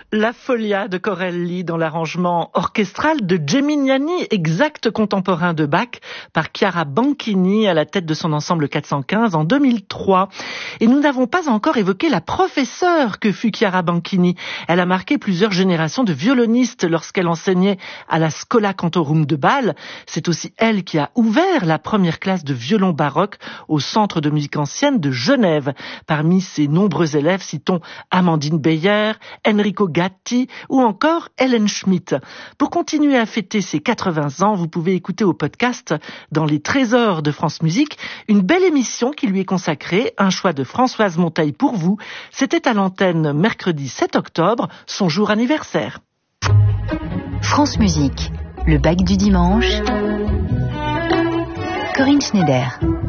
La Folia de Corelli dans l'arrangement orchestral de Geminiani, exact contemporain de Bach, par Chiara Banchini à la tête de son ensemble 415 en 2003. Et nous n'avons pas encore évoqué la professeure que fut Chiara Banchini. Elle a marqué plusieurs générations de violonistes lorsqu'elle enseignait à la Schola Cantorum de Bâle. C'est aussi elle qui a ouvert la première classe de violon baroque au Centre de musique ancienne de Genève. Parmi ses nombreux élèves, citons Amandine Beyer, Enrico Gatti ou encore Helen Schmidt. Pour continuer à fêter ses 80 ans, vous pouvez écouter au podcast dans les trésors de France Musique une belle émission qui lui est consacrée, un choix de Françoise Monteil pour vous. C'était à l'antenne mercredi 7 octobre, son jour anniversaire. France Musique, le bac du dimanche. Corinne Schneider.